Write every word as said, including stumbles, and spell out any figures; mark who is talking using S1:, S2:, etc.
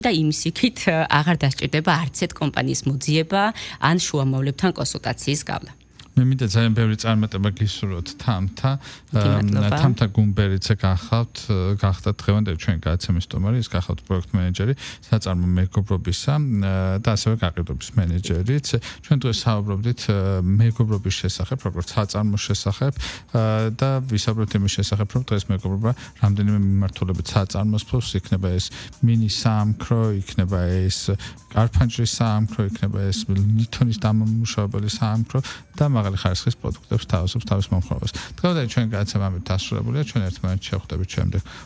S1: და იმის იქით აღარ დასჭირდება არც ერთ კომპანიის მოძიება ან შუამავლებთან კონსულტაციის გავლა.
S2: მე მინდა ძალიან ბევრი წარმატება გისურვოთ თამთა თამთა გუმბერიძე გახავთ გახდათ დღევანდელი ჩვენი გადაცემის სტუმარი ის გახავთ პროექტ მენეჯერი საწარმო მეგობრობისა და ასევე გაყიდვების მენეჯერიც ჩვენ დღეს საუბრობდით მეგობრობის შესახებ როგორც საწარმოს შესახებ და ვისაუბრეთ იმის შესახებ რომ დღეს მეგობრობა რამდენიმე მიმართულებით საწარმოს ფლობს იქნება ეს მინი საამქრო იქნება ეს კარფანჭრის საამქრო იქნება ეს ლითონის დამამუშავებელი საამქრო და მაღალი ხარისხის პროდუქტებს თავისუფლ თავის მომხრობას. დღევანდელი ჩვენი გადაცემა ამით დასრულებულია. ჩვენ ერთმანეთს შევხვდებით შემდეგ